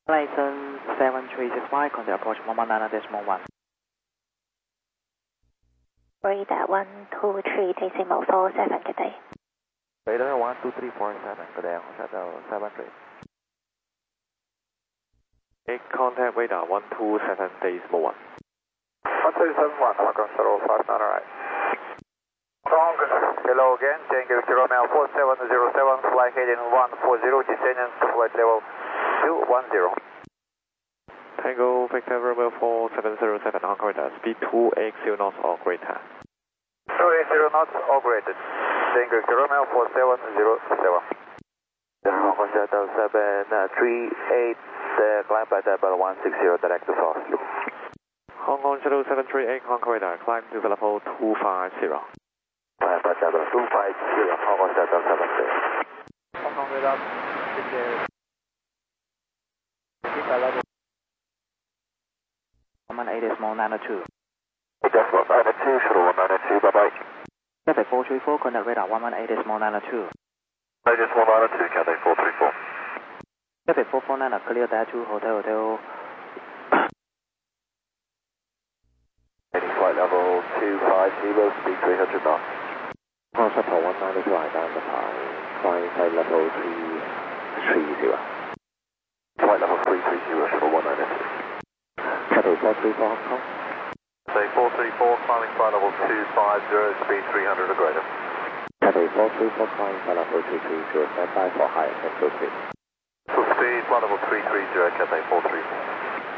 License 7365, contact approach 119.1. Radar 123.47 good day. Radar 12347, good day, Hotel 73. Contact radar 127.1. 1271, welcome, shuttle 59, alright. Hello again, Tango Kilo Mail 4707, flight heading 140, descending to flight level 210. Tango Victor Romeo 4707, Hong Kong radar, speed 280 knots or greater. 280 knots or greater. Tango Kilo Mail 4707. Hong Kong Shuttle 738, climb by level 160, direct to South Loop. Hong Kong Shuttle 738, Hong Kong radar, climb to the level 250. Climb by level 250, Hong Kong Shuttle 738. Hong Kong radar, level 118.902. Decimal 92, shuttle 192, bye-bye. Cathay 434, contact radar 118.902. Decimal 92, Cathay 434. Cathay 449, clear that to Hotel. Heading flight level 250, speed 300 knots. Hong Kong Shuttle 192, identify, flying flight level 330. Flight level 330, shuttle 192. Cathay 434, Hong Kong. Say 434, climbing flight level 250, speed 300 or greater. Cathay 434, climbing flight level 230, stand by for higher control speed. Full speed, flight level 330, Cathay 434.